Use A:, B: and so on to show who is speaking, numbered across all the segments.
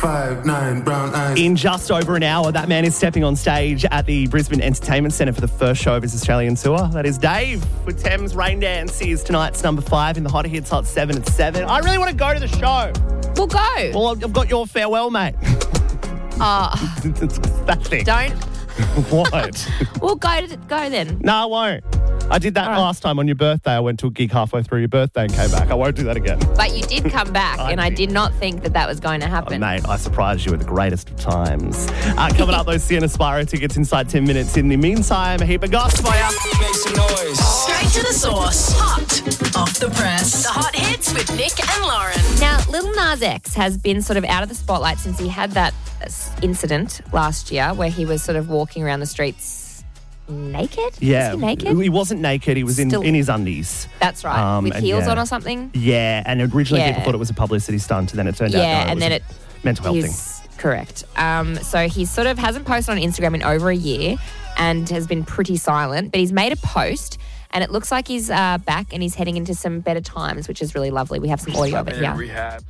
A: 5'9", brown eyes.
B: In just over an hour, that man is stepping on stage at the Brisbane Entertainment Centre for the first show of his Australian tour. That is Dave with Thames Rain Dance. He is tonight's number 5 in the Hot Hits Hot 7 at 7. I really want to go to the show.
C: We'll go.
B: Well, I've got your farewell, mate. It's that thing.
C: Don't.
B: What?
C: We'll go then.
B: No, I won't. I did that last time on your birthday. I went to a gig halfway through your birthday and came back. I won't do that again.
C: But you did come back, and I did not think that was going to happen.
B: Mate, I surprised you at the greatest of times. Coming up, those Sienna Spyro tickets inside 10 minutes. In the meantime, a heap of goss for you.
D: Make some noise.
E: Straight to the source. Hot off the press. The Hot Hits with Nick and Lauren.
C: Now, Lil Nas X has been sort of out of the spotlight since he had that incident last year where he was sort of walking around the streets naked?
B: Yeah.
C: Was he naked?
B: He wasn't naked. He was in his undies.
C: That's right. With heels on or something?
B: Yeah. And originally people thought it was a publicity stunt, and then it turned out it was a mental health thing.
C: Correct. So he sort of hasn't posted on Instagram in over a year and has been pretty silent, but he's made a post and it looks like he's back and he's heading into some better times, which is really lovely. We have some audio of it here.
D: Rehab.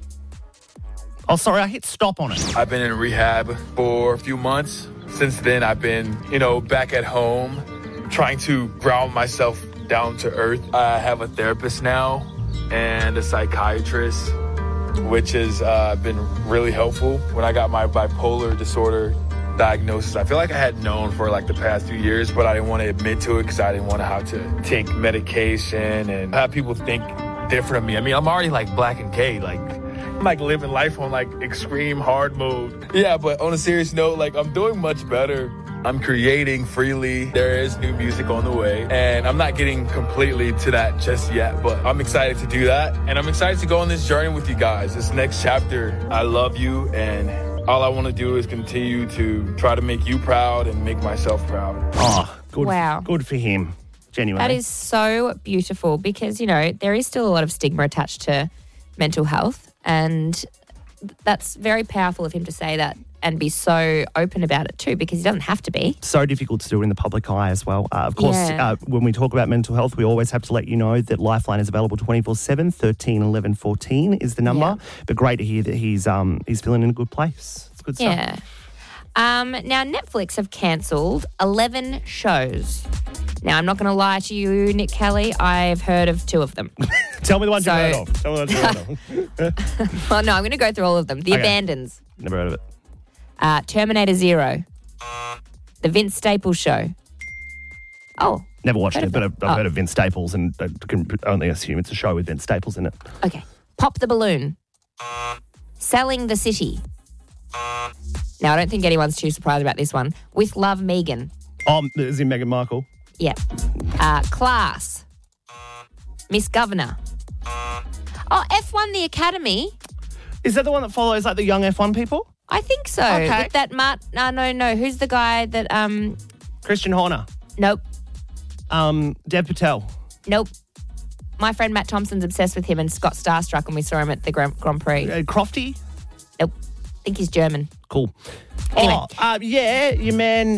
B: Oh, sorry, I hit stop on it.
D: I've been in rehab for a few months. Since then, I've been, back at home, trying to ground myself down to earth. I have a therapist now and a psychiatrist, which has been really helpful. When I got my bipolar disorder diagnosis, I feel like I had known for like the past few years, but I didn't want to admit to it because I didn't want to have to take medication and have people think different of me. I mean, I'm already like black and gay, I'm like living life on like extreme hard mode. Yeah, but on a serious note, I'm doing much better. I'm creating freely. There is new music on the way, and I'm not getting completely to that just yet, but I'm excited to do that. And I'm excited to go on this journey with you guys. This next chapter, I love you, and all I want to do is continue to try to make you proud and make myself proud.
B: Oh, good.
C: Wow.
B: Good for him. Genuinely.
C: That is so beautiful because, there is still a lot of stigma attached to mental health. And that's very powerful of him to say that and be so open about it too, because he doesn't have to be.
B: So difficult to do in the public eye as well. Of course, when we talk about mental health, we always have to let you know that Lifeline is available 24/7. 13 11 14 is the number. Yeah. But great to hear that he's feeling in a good place. It's good stuff.
C: Yeah. Now, Netflix have cancelled 11 shows. Now, I'm not going to lie to you, Nick Kelly. I've heard of 2 of them.
B: Tell me the ones you've heard of. Tell me the ones you've heard of.
C: Well, no, I'm going to go through all of them. The Abandons.
B: Never heard of it.
C: Terminator Zero. The Vince Staples Show. Oh.
B: Never watched it, but I've heard of Vince Staples, and I can only assume it's a show with Vince Staples in it.
C: Okay. Pop the Balloon. Selling the City. Now, I don't think anyone's too surprised about this one. With Love, Megan.
B: Oh, is he Meghan Markle?
C: Yeah. Class. Miss Governor. Oh, F1 The Academy.
B: Is that the one that follows the young F1 people?
C: I think so.
B: Okay.
C: With that No. Who's the guy that
B: Christian Horner.
C: Nope.
B: Dev Patel.
C: Nope. My friend Matt Thompson's obsessed with him and got starstruck when we saw him at the Grand Prix.
B: Crofty?
C: Nope. I think he's German.
B: Cool.
C: Anyway.
B: Your man.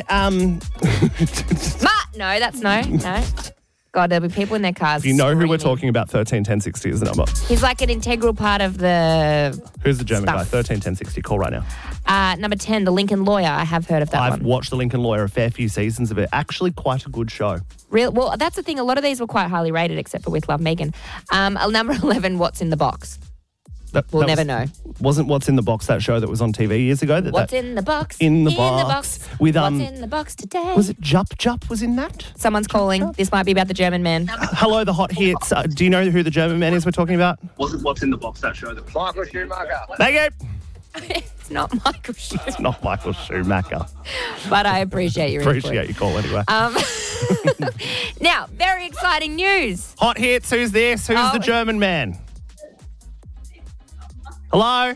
C: No, that's no. God, there'll be people in their cars.
B: If you know
C: screaming.
B: who we're talking about, 131060 is the number.
C: He's like an integral part of the.
B: Who's the German
C: stuff.
B: guy? 131060. Call right now.
C: Number 10, The Lincoln Lawyer. I have heard of that one.
B: I've watched The Lincoln Lawyer, a fair few seasons of it. Actually, quite a good show.
C: Well, that's the thing. A lot of these were quite highly rated, except for With Love, Megan. Number 11, What's in the Box. We'll never know.
B: Wasn't What's in the Box that show that was on TV years ago?
C: What's in the box?
B: In the box. With,
C: What's in the box today?
B: Was it Jup was in that?
C: Someone's calling. This might be about the German man.
B: Hello, the Hot Hits. Do you know who the German man is we're talking about?
F: Wasn't What's in the Box that show that was
D: Michael Schumacher.
B: Thank you.
C: It's not Michael Schumacher.
B: It's not Michael Schumacher.
C: But I appreciate your
B: Appreciate your call anyway.
C: Now, very exciting news.
B: Hot Hits. Who's this? Who's the German man? Hello?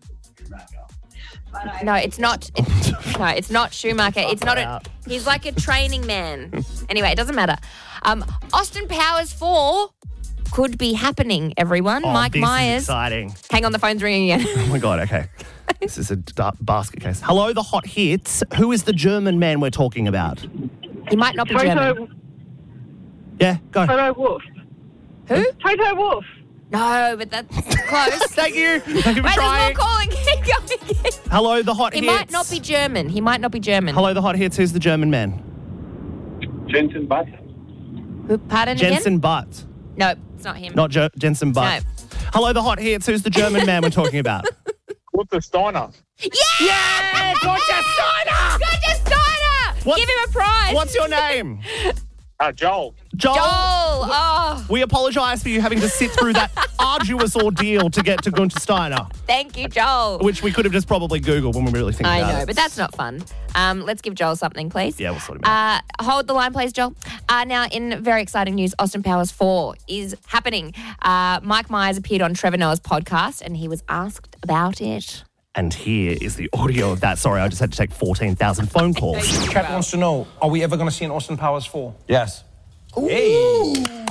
C: No, it's not. It's not Schumacher. It's not. He's like a training man. Anyway, it doesn't matter. Austin Powers 4 could be happening, everyone. Mike Myers.
B: Is exciting.
C: Hang on, the phone's ringing again.
B: Oh, my God. Okay. This is a basket case. Hello, the Hot Hits. Who is the German man we're talking about?
C: He might not be German.
B: Yeah, go.
G: Toto Wolff.
C: Who?
G: Toto Wolff.
C: No, but that's close.
B: Thank you. Thank you for
C: Wait,
B: trying.
C: there's more calling. Keep going.
B: Hello, the hot
C: He
B: hits.
C: might not be German.
B: Hello, the hot hits. Who's the German man?
F: Jensen Butt.
C: Pardon again?
B: Jensen Butt.
C: No, it's not him.
B: Not Jensen Butt.
C: No.
B: Hello, the hot hits. Who's the German man we're talking about?
F: Gunther Steiner.
B: Yeah, Roger Steiner!
C: Roger Steiner!
B: What-
C: Give him a prize.
B: What's your name?
F: Joel.
B: Joel.
C: Joel? Oh,
B: We apologise for you having to sit through that arduous ordeal to get to Gunther Steiner,
C: thank you, Joel.
B: which we could have just probably Googled when we really think about it.
C: I know, but that's not fun. Let's give Joel something, please.
B: Yeah, we'll sort him out.
C: Hold the line, please, Joel. Now, in very exciting news, Austin Powers 4 is happening. Mike Myers appeared on Trevor Noah's podcast and he was asked about it.
B: And here is the audio of that. Sorry, I just had to take 14,000 phone calls.
A: Kat wants to know, are we ever going to see an Austin Powers 4?
G: Yes.
A: Hey.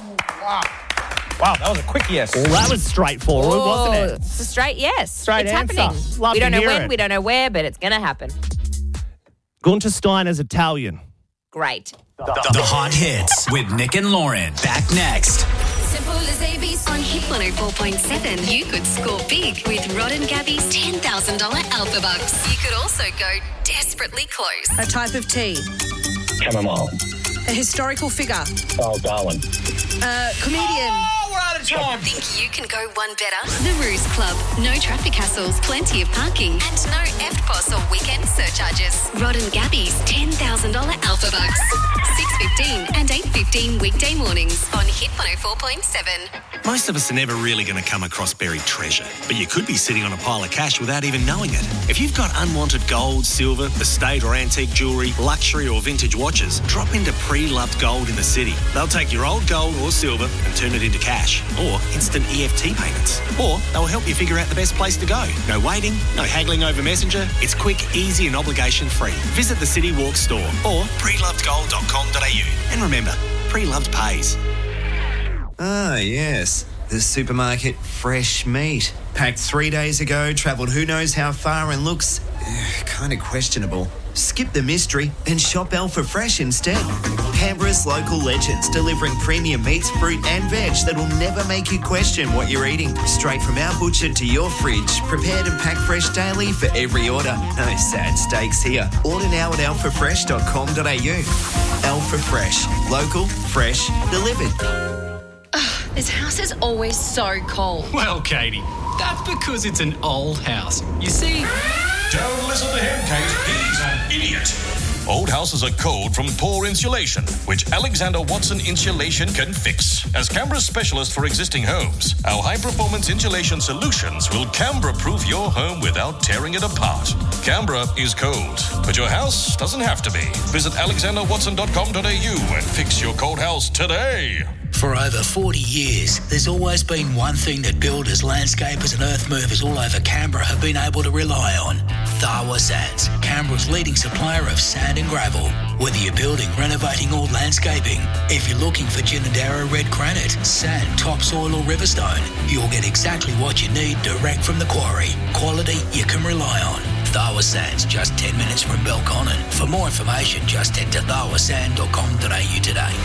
A: Wow, that was a quick yes.
B: Well, that was straightforward, wasn't it?
C: It's a straight yes.
B: Straight
C: it's
B: answer.
C: happening.
B: Love
C: we don't
B: to
C: know
B: hear
C: when,
B: it.
C: we don't know where, but it's going to happen.
B: Gunther Steiner's Italian.
C: Great.
H: The hot hits with Nick and Lauren. Back next.
I: Simple as ABC. On Hit 104.7, you could score big with Rod and Gabby's $10,000 Alpha Bucks. You could also go desperately close.
J: A type of tea.
F: Chamomile.
J: A historical figure.
F: Oh, Darwin.
J: A comedian.
A: We're out of time.
I: Think you can go one better? The Ruse Club. No traffic hassles, plenty of parking, and no EFTPOS or weekend surcharges. Rod and Gabby's $10,000 Alpha Bucks. 6:15 and 8:15 weekday mornings on Hit 104.7.
K: Most of us are never really going to come across buried treasure, but you could be sitting on a pile of cash without even knowing it. If you've got unwanted gold, silver, estate or antique jewellery, luxury or vintage watches, drop into Pre-Loved Gold in the city. They'll take your old gold or silver and turn it into cash or instant EFT payments. Or they'll help you figure out the best place to go. No waiting, no haggling over Messenger. It's quick, easy and obligation free. Visit the City Walk store or prelovedgold.com.au. And remember, Pre-Loved pays.
L: Ah, yes. The supermarket fresh meat. Packed 3 days ago, travelled who knows how far and looks kind of questionable. Skip the mystery and shop Alpha Fresh instead. Canberra's local legends delivering premium meats, fruit and veg that will never make you question what you're eating. Straight from our butcher to your fridge, prepared and packed fresh daily for every order. No sad steaks here. Order now at alphafresh.com.au. Alpha Fresh. Local, fresh, delivered.
E: This house is always so cold.
H: Well, Katie, that's because it's an old house. You see...
M: Don't listen to him, Kate. He's an idiot. Old houses are cold from poor insulation, which Alexander Watson Insulation can fix. As Canberra's specialist for existing homes, our high-performance insulation solutions will Canberra-proof your home without tearing it apart. Canberra is cold, but your house doesn't have to be. Visit alexanderwatson.com.au and fix your cold house today.
H: For over 40 years, there's always been one thing that builders, landscapers and earth movers all over Canberra have been able to rely on. Tharwa Sands, Canberra's leading supplier of sand and gravel. Whether you're building, renovating or landscaping, if you're looking for Ginninderra red granite, sand, topsoil or riverstone, you'll get exactly what you need direct from the quarry. Quality you can rely on. Tharwa Sands, just 10 minutes from Belconnen. For more information, just head to tharwasand.com.au today.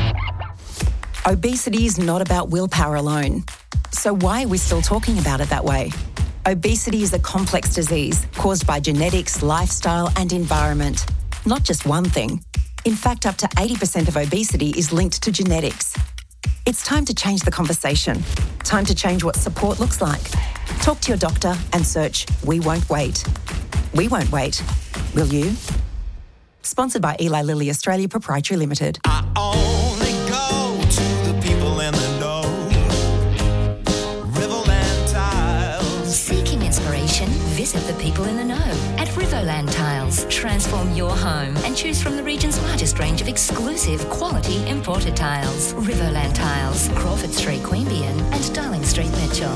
N: Obesity is not about willpower alone. So why are we still talking about it that way? Obesity is a complex disease caused by genetics, lifestyle and environment. Not just one thing. In fact, up to 80% of obesity is linked to genetics. It's time to change the conversation. Time to change what support looks like. Talk to your doctor and search We Won't Wait. We won't wait. Will you? Sponsored by Eli Lilly Australia Proprietary Limited.
I: Seeking inspiration? Visit the people in the know at Riverland Tiles. Transform your home and choose from the region's largest range of exclusive quality imported tiles. Riverland Tiles, Crawford Street, Queanbeyan and Darling Street, Mitchell.